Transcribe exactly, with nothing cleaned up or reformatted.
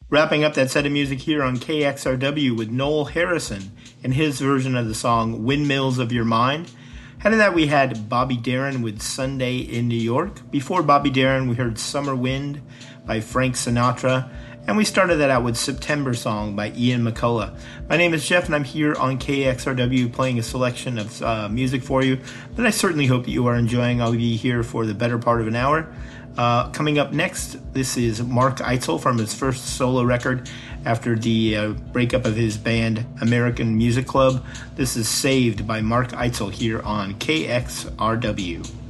Wrapping up that set of music here on K X R W with Noel Harrison and his version of the song Windmills of Your Mind. Ahead of that, we had Bobby Darin with Sunday in New York. Before Bobby Darin, we heard Summer Wind by Frank Sinatra. And we started that out with September Song by Ian McCullough. My name is Jeff, and I'm here on K X R W playing a selection of uh, music for you that I certainly hope that you are enjoying. I'll be here for the better part of an hour. Uh, coming up next, this is Mark Eitzel from his first solo record after the uh, breakup of his band American Music Club. This is Saved by Mark Eitzel here on K X R W.